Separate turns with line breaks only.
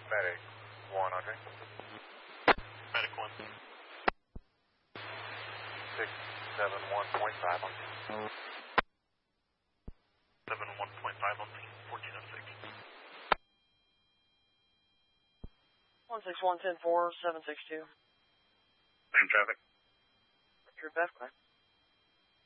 Medic 1, okay.
Medic 1.
671.5 on scene.
71.5 on scene, 1406.
161-10-4, 762.
Same traffic.
True Beth,